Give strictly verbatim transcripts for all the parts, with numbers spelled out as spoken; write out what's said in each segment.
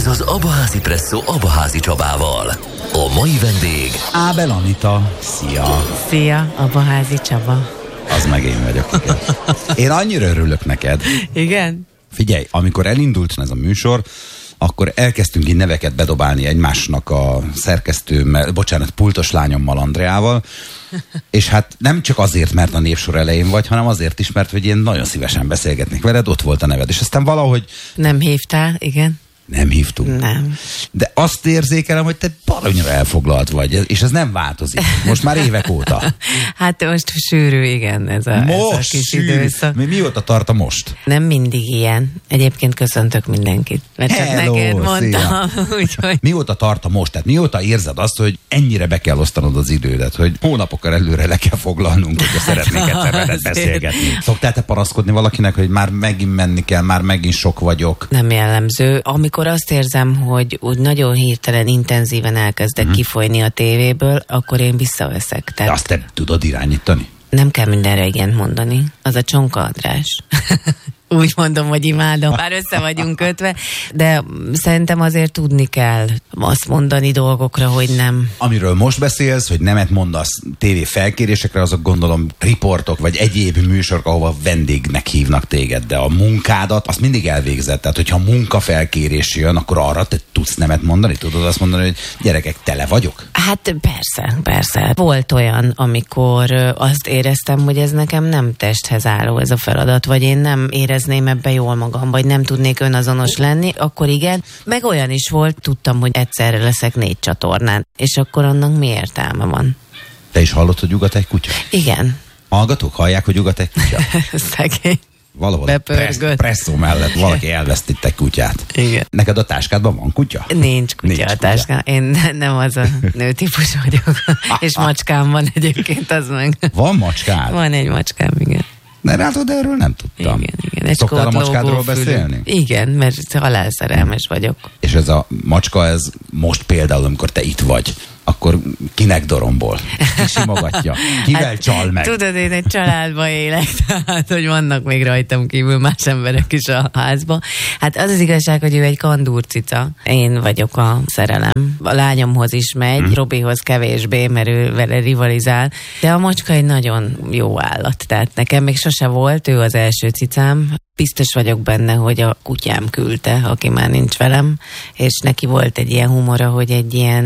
Ez az Abaházi Presszó Abaházi Csabával. A mai vendég... Ábel Anita. Szia! Szia, Abaházi Csaba. Az meg én vagyok, igen. Én annyira örülök neked. Igen? Figyelj, amikor elindult ez a műsor, akkor elkezdtünk így neveket bedobálni egymásnak a szerkesztőmmel, bocsánat, pultos lányommal, Andreával, és hát nem csak azért, mert a névsor elején vagy, hanem azért is, mert hogy én nagyon szívesen beszélgetnék veled, ott volt a neved, és aztán valahogy... Nem hívtál, igen? Nem hívtunk. Nem. De azt érzékelem, hogy te baromnyira elfoglalt vagy, és ez nem változik. Most már évek óta. Hát most sűrű, igen, ez a, most ez a kis sűrű. időszak. Mi, mióta tart a most? Nem mindig ilyen. Egyébként köszöntök mindenkit. Mert csak Hello, neked mondtam. Úgyhogy... Mióta tart a most? Tehát mióta érzed azt, hogy ennyire be kell osztanod az idődet, hogy hónapokkal előre le kell foglalnunk, hogyha szeretnék egyszer veled beszélgetni. Szoktál te paraszkodni valakinek, hogy már megint menni kell, már megint sok vagyok? Nem jellemző. Amikor azt érzem, hogy úgy nagyon hirtelen, intenzíven elkezdek uh-huh. kifolyni a tévéből, akkor én visszaveszek. Tehát... De azt te tudod irányítani? Nem kell mindenre igent mondani. Az a Csonka András. Úgy mondom, hogy imádom, bár össze vagyunk kötve, de szerintem azért tudni kell azt mondani dolgokra, hogy nem. Amiről most beszélsz, hogy nemet mondasz tévé felkérésekre, azok gondolom riportok, vagy egyéb műsorok, ahova vendégnek hívnak téged, de a munkádat azt mindig elvégzed. Tehát, hogyha munkafelkérés jön, akkor arra te tudsz nemet mondani? Tudod azt mondani, hogy gyerekek, tele vagyok? Hát persze, persze. Volt olyan, amikor azt éreztem, hogy ez nekem nem testhez álló ez a feladat, vagy én nem éreztem ebbe jól magam, vagy nem tudnék önazonos lenni, akkor igen. Meg olyan is volt, tudtam, hogy egyszerre leszek négy csatornán, és akkor annak mi értelme van? Te is hallod, hogy ugat egy kutya? Igen. Hallgatók hallják, hogy ugat egy kutya? Szegény. Valahol a pressz, presszó mellett valaki elvesztett egy kutyát. Igen. Neked a táskádban van kutya? Nincs kutya Nincs a táskán. Kutya. Én nem az a nőtípus vagyok. És macskám van egyébként, az meg. Van macskád? Van egy macskám, igen. De látod, erről nem tudtam. Igen, igen. Egy szoktál a macskádról beszélni? Igen, mert halálszerelmes vagyok. És ez a macska, ez most például, amikor te itt vagy, akkor kinek dorombol? Ki simogatja? Kivel hát, csal meg? Tudod, én egy családban élek, tehát, hogy vannak még rajtam kívül más emberek is a házban. Hát az az igazság, hogy ő egy kandúrcica. Én vagyok a szerelem. A lányomhoz is megy, hmm. Robihoz kevésbé, mert ő vele rivalizál. De a macska egy nagyon jó állat. Tehát nekem még sose volt, ő az első cicám. Biztos vagyok benne, hogy a kutyám küldte, aki már nincs velem, és neki volt egy ilyen humora, hogy egy ilyen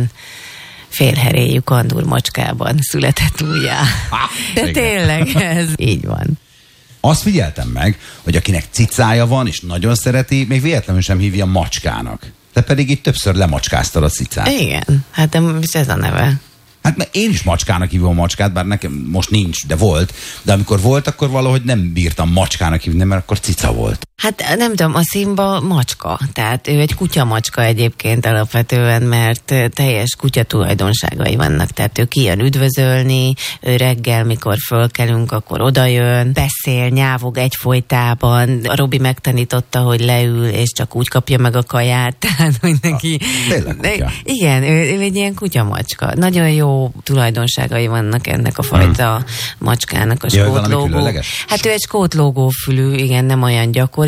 félheréjű kandúr macskában született újjá. De igen. Tényleg ez így van. Azt figyeltem meg, hogy akinek cicája van, és nagyon szereti, még véletlenül sem hívja macskának. Te pedig itt többször lemacskáztad a cicát. Igen, hát de ez a neve. Hát mert én is macskának hívom a macskát, bár nekem most nincs, de volt. De amikor volt, akkor valahogy nem bírtam macskának hívni, mert akkor cica volt. Hát nem tudom, a Simba macska. Tehát ő egy kutyamacska egyébként alapvetően, mert teljes kutya tulajdonságai vannak. Tehát ő kijön üdvözölni, ő reggel, mikor fölkelünk, akkor odajön, beszél, nyávog egyfolytában. A Robi megtanította, hogy leül, és csak úgy kapja meg a kaját. Tehát, hogy neki... Tényleg kutya. Igen, ő, ő egy ilyen kutyamacska. Nagyon jó tulajdonságai vannak ennek a fajta hmm. macskának, a skót lógó. Hát ő egy skót lógófülű, igen, nem olyan gyakori.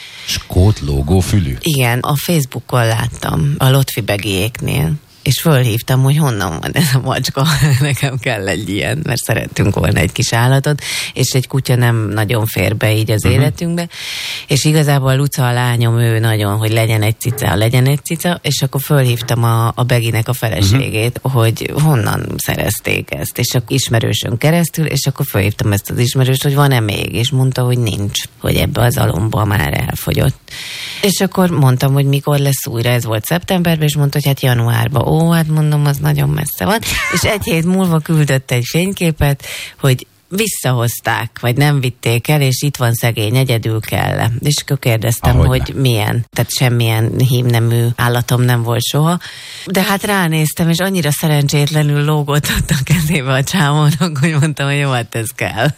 Skót lógófülű? Igen, a Facebookon láttam, a Lotfi Begiéknél, és fölhívtam, hogy honnan van ez a macska, nekem kell egy ilyen, mert szerettünk volna egy kis állatot, és egy kutya nem nagyon fér be így az uh-huh. életünkbe, és igazából Luca a lányom, ő nagyon, hogy legyen egy cica, legyen egy cica, és akkor fölhívtam a, a Beginek a feleségét, uh-huh. hogy honnan szerezték ezt, és akkor ismerősön keresztül, és akkor fölhívtam ezt az ismerőst, hogy van-e még, és mondta, hogy nincs, hogy ebbe az alomba már elfogyott. És akkor mondtam, hogy mikor lesz újra, ez volt szeptemberben, és mondta, hogy hát januárban. Ó, hát mondom, az nagyon messze van. És egy hét múlva küldött egy fényképet, hogy visszahozták, vagy nem vitték el, és itt van szegény, egyedül kell. És akkor kérdeztem, Ahogy hogy ne. milyen. Tehát semmilyen hímnemű állatom nem volt soha. De hát ránéztem, és annyira szerencsétlenül lógott ott a kezébe a csámónak, hogy mondtam, hogy jó, hát ez kell.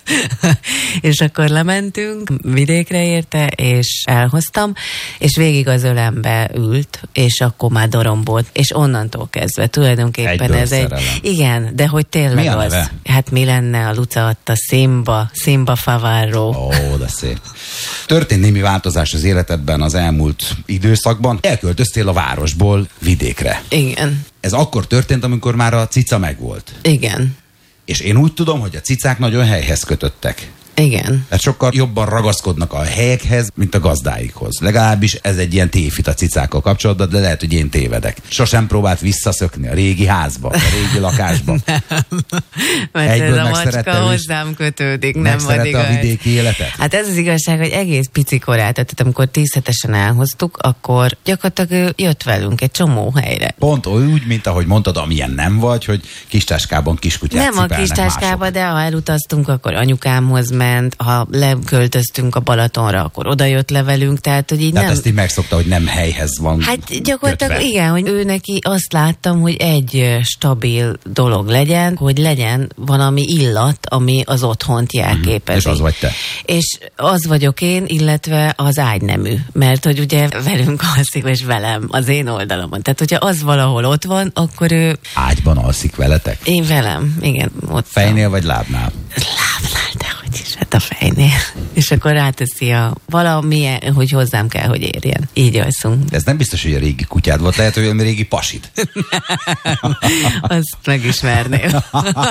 És akkor lementünk, vidékre érte, és elhoztam, és végig az ölembe ült, és akkor már dorombolt, és onnantól kezdve tulajdonképpen Egyből ez szerelem. egy... Igen, de hogy tényleg mi a az. Neve? Hát mi lenne, a Luca a Simba, Simba Favarro. Ó, de szép. Történt némi változás az életedben az elmúlt időszakban. Elköltöztél a városból vidékre. Igen. Ez akkor történt, amikor már a cica megvolt. Igen. És én úgy tudom, hogy a cicák nagyon helyhez kötöttek. Igen. Tehát sokkal jobban ragaszkodnak a helyekhez, mint a gazdáikhoz. Legalábbis ez egy ilyen tévhit a cicákkal kapcsolatban, de lehet, hogy én tévedek. Sosem próbált visszaszökni a régi házba, a régi lakásba. Nem. Mert Egyből ez a macska hozzám kötődik, nem vagy igaz. a vidéki életet? Hát ez az igazság, hogy egész pici korát, tehát amikor tíz hetesen elhoztuk, akkor gyakorlatilag ő jött velünk egy csomó helyre. Pont úgy, mint ahogy mondtad, amilyen nem vagy, hogy kistáskában kiskutyát Nem cipelnek a kistáskában, mások. de ha elutaztunk, akkor anyukámhoz ment, ha leköltöztünk a Balatonra, akkor oda jött le velünk, tehát hogy így tehát nem... ezt így megszokta, hogy nem helyhez van Hát gyakorlatilag kötve. igen, hogy ő neki azt láttam, hogy egy stabil dolog legyen, hogy legyen valami illat, ami az otthont jelképezi. És az vagy te. És az vagyok én, illetve az ágynemű, mert hogy ugye velünk alszik, és velem, az én oldalamon. Tehát, hogyha az valahol ott van, akkor ő... Ágyban alszik veletek? Én velem, igen. Ott Fejnél vagy lábnál? Lábnál, dehogy is, hát a fejnél. És akkor ráteszi a valamilyen, hogy hozzám kell, hogy érjen. Így alszunk. De ez nem biztos, hogy a régi kutyád volt, lehet, hogy a régi pasid. Nem, azt megismernél.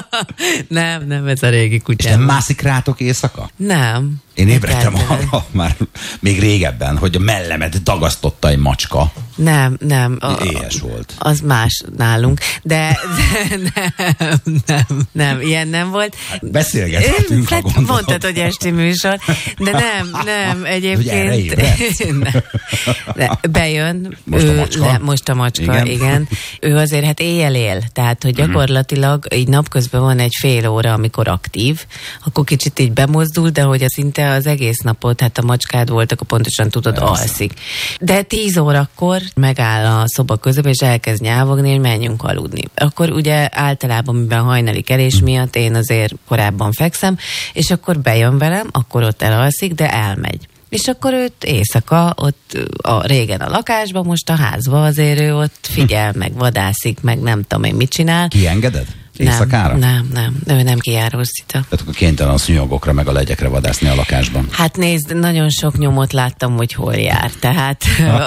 Nem, nem, ez a régi És kutyám. nem mászik rátok éjszaka? Nem. Én ébredtem Egyáltalán. arra már még régebben, hogy a mellemet dagasztotta egy macska. Nem, nem. A, Éhes volt. Az más nálunk, de, de nem, nem, nem, ilyen nem volt. Hát beszélgethetünk, ha Hát gondolod. mondtad, hogy esti műsor, de nem, nem, egyébként. Hogy erre ébredsz? Nem. De bejön. Most a ő, macska? Le, most a macska, igen. igen. Ő azért hát éjjel él, tehát hogy gyakorlatilag így napközben van egy fél óra, amikor aktív, akkor kicsit így bemozdul, de hogy az szinte az egész napot, hát a macskád volt, akkor pontosan tudod, Persze. alszik. De tíz órakor megáll a szoba közben, és elkezd nyávogni, hogy menjünk aludni. Akkor ugye általában, mivel hajnali kelés miatt én azért korábban fekszem, és akkor bejön velem, akkor ott elalszik, de elmegy. És akkor őt éjszaka, ott a, régen a lakásban, most a házban azért ő ott figyel, meg vadászik, meg nem tudom én mit csinál. Kiengeded? Éjszakára? Nem, nem, nem, ő nem kijáró szita. Tehát akkor kénytelen a szúnyogokra meg a legyekre vadászni a lakásban. Hát nézd, nagyon sok nyomot láttam, hogy hol jár. Tehát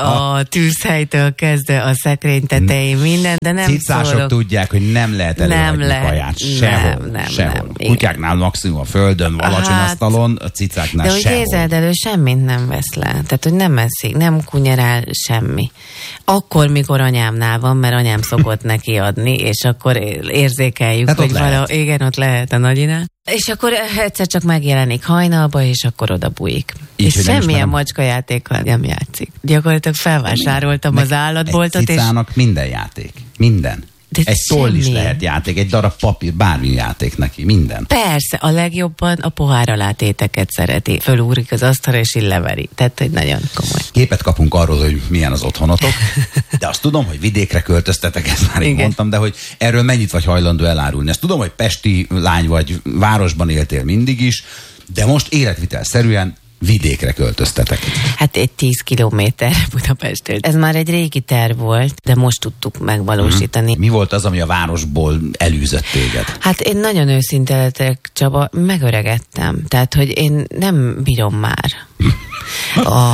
a tűzhelytől kezdve a szekrény tetején minden, de nem Cicások szólok. tudják, hogy nem lehet előhagyni Nem lehet. kaját. Sehol. Nem, nem, sehol. nem. Kutyáknál maximum a földön, alacsony Hát, asztalon, a cicáknál de hogy sehol. képzeld el, ő semmit nem vesz le. Tehát, hogy nem eszik, nem kunyerál, semmi. Akkor, mikor anyámnál van, mert anyám szokott neki adni, és akkor érzékeljük, Hát ott hogy lehet. valahol, igen, ott lehet a nagyinál. És akkor egyszer csak megjelenik hajnalba, és akkor oda bújik. Így, És hogy nem semmilyen ismerem. macskajátékkal nem játszik. Gyakorlatilag felvásároltam az állatboltot, Egy és cicának minden játék. Minden. De egy toll is semmi. lehet játék, egy darab papír, bármi játék neki, minden. persze, a legjobban a pohár alá téteket szereti. Fölúrik az asztalra, és így leveri. Tehát, hogy nagyon komoly. Képet kapunk arról, hogy milyen az otthonotok, de azt tudom, hogy vidékre költöztetek, ezt már én Igen. mondtam, de hogy erről mennyit vagy hajlandó elárulni. Ezt tudom, hogy pesti lány vagy, városban éltél mindig is, de most életvitelszerűen vidékre költöztetek. Hát egy tíz kilométer Budapesttől. Ez már egy régi terv volt, de most tudtuk megvalósítani. Mi volt az, ami a városból elűzött téged? Hát én nagyon őszinte lehetek, Csaba, megöregedtem. Tehát, hogy én nem bírom már. A...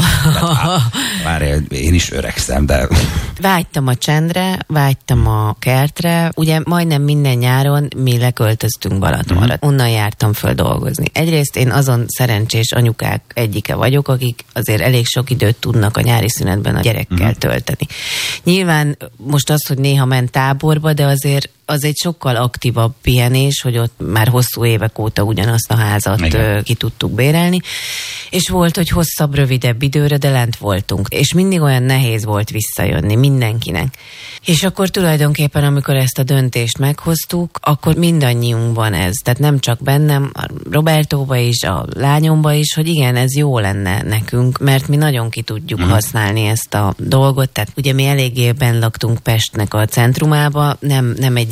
Várj, én is öregszem, de... Vágytam a csendre, vágytam a kertre. Ugye majdnem minden nyáron mi leköltöztünk Balatonra. Uh-huh. Onnan jártam föl dolgozni. Egyrészt én azon szerencsés anyukák egyike vagyok, akik azért elég sok időt tudnak a nyári szünetben a gyerekkel uh-huh. tölteni. Nyilván most az, hogy néha ment táborba, de azért az egy sokkal aktívabb pihenés, hogy ott már hosszú évek óta ugyanazt a házat Igen. ki tudtuk bérelni, és volt, hogy hosszabb, rövidebb időre, de lent voltunk. És mindig olyan nehéz volt visszajönni mindenkinek. És akkor tulajdonképpen, amikor ezt a döntést meghoztuk, akkor mindannyiunkban ez. Tehát nem csak bennem, a Robertóba is, a lányomba is, hogy igen, ez jó lenne nekünk, mert mi nagyon ki tudjuk uh-huh. használni ezt a dolgot. Tehát ugye mi eléggé benn laktunk Pestnek a centrumába, nem, nem egy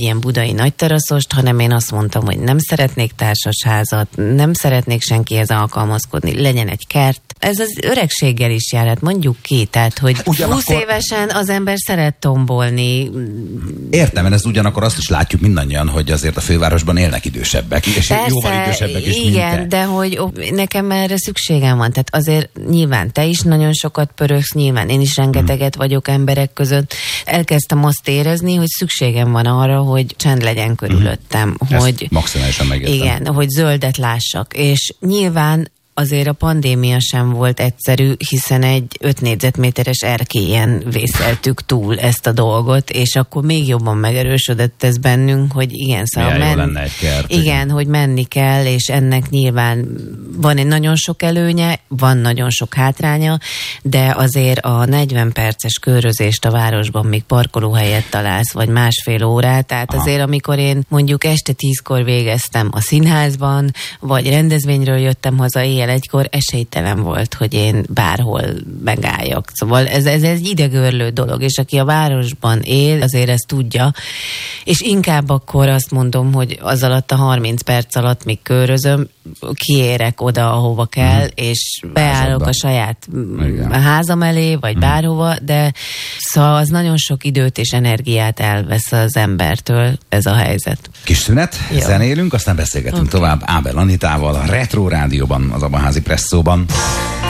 ilyen budai nagyteraszost, hanem én azt mondtam, hogy nem szeretnék társasházat, nem szeretnék senkihez alkalmazkodni, legyen egy kert. Ez az öregséggel is jár, hát mondjuk ki, tehát, hogy ugyanakkor... húsz évesen az ember szeret tombolni. Értem, ez ugyanakkor azt is látjuk mindannyian, hogy azért a fővárosban élnek idősebbek, és persze, jóval idősebbek is, igen, mint te. de hogy nekem erre szükségem van, tehát azért nyilván te is nagyon sokat pörögsz, nyilván én is rengeteget vagyok emberek között. Elkezdtem azt érezni, hogy szükségem van arra, hogy csend legyen körülöttem. Ezt hogy maximálisan megértem. igen, hogy zöldet lássak. És nyilván azért a pandémia sem volt egyszerű, hiszen egy öt négyzetméteres erkélyen vészeltük túl ezt a dolgot, és akkor még jobban megerősödött ez bennünk, hogy igen, szóval men- lenne egy kert, igen, igen, hogy menni kell, és ennek nyilván van egy nagyon sok előnye, van nagyon sok hátránya, de azért a negyven perces körözést a városban még parkolóhelyet találsz, vagy másfél órát, tehát aha, azért amikor én mondjuk este tízkor végeztem a színházban, vagy rendezvényről jöttem haza éjjel egykor, esélytelen volt, hogy én bárhol megálljak. Szóval ez, ez egy idegörlő dolog, és aki a városban él, azért ezt tudja, és inkább akkor azt mondom, hogy az alatt a harminc perc alatt, míg körözöm, kiérek oda, ahova kell, mm. és beállok a saját igen. a házam elé, vagy mm. bárhova, de szóval az nagyon sok időt és energiát elvesz az embertől ez a helyzet. Kis szünet, jó, zenélünk, aztán beszélgetünk okay. tovább Ábel Anitával a Retro Rádióban, az Abaházi Presszóban.